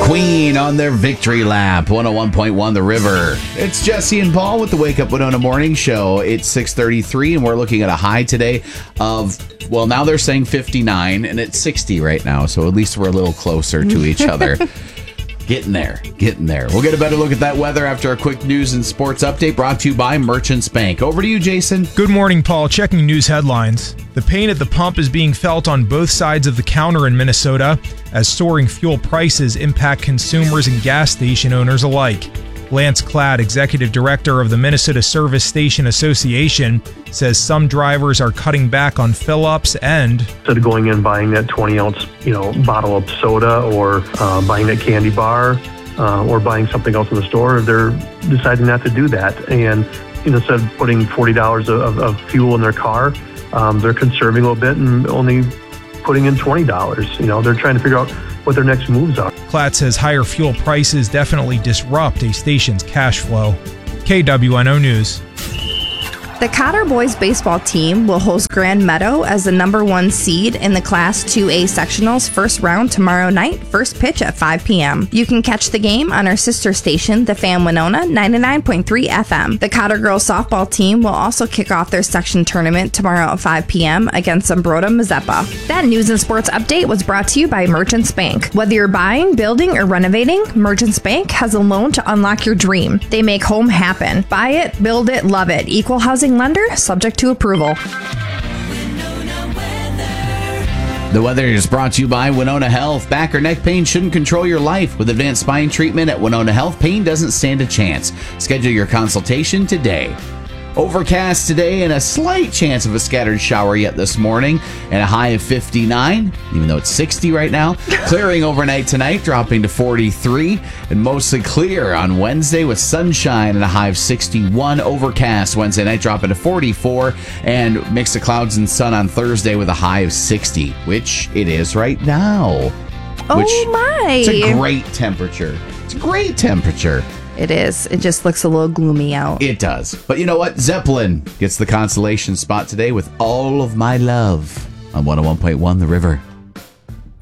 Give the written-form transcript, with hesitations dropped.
Queen on their victory lap, 101.1 The River. It's Jesse and Paul with the Wake Up Winona Morning Show. It's 6:33, and we're looking at a high today of, well, now they're saying 59, and it's 60 right now, so at least we're a little closer to each other. Getting there. We'll get a better look at that weather after a quick news and sports update brought to you by Merchants Bank. Over to you, Jason. Good morning, Paul. Checking news headlines. The pain at the pump is being felt on both sides of the counter in Minnesota as soaring fuel prices impact consumers and gas station owners alike. Lance Klatt, executive director of the Minnesota Service Station Association, says some drivers are cutting back on fill-ups and instead of going in buying that 20-ounce, bottle of soda or buying that candy bar or buying something else in the store, they're deciding not to do that. And instead of putting $40 of fuel in their car, they're conserving a little bit and only putting in $20. They're trying to figure out what their next moves are. Klatt says higher fuel prices definitely disrupt a station's cash flow. KWNO News. The Cotter boys baseball team will host Grand Meadow as the number 1 seed in the Class 2A sectionals first round tomorrow night, first pitch at 5 p.m. You can catch the game on our sister station, The Fan Winona, 99.3 FM. The Cotter girls softball team will also kick off their section tournament tomorrow at 5 p.m. against Zumbrota Mazeppa. That news and sports update was brought to you by Merchants Bank. Whether you're buying, building, or renovating, Merchants Bank has a loan to unlock your dream. They make home happen. Buy it, build it, love it. Equal housing lender, subject to approval. The weather is brought to you by Winona Health. Back or neck pain shouldn't control your life. With advanced spine treatment at Winona Health, pain doesn't stand a chance. Schedule your consultation today. Overcast today and a slight chance of a scattered shower yet this morning, and a high of 59, even though it's 60 right now. Clearing overnight tonight, dropping to 43, and mostly clear on Wednesday with sunshine and a high of 61. Overcast Wednesday night, dropping to 44, and mix of clouds and sun on Thursday with a high of 60, which it is right now. Oh my! It's a great temperature. It is. It just looks a little gloomy out. It does. But you know what? Zeppelin gets the consolation spot today with All of My Love on 101.1 The River.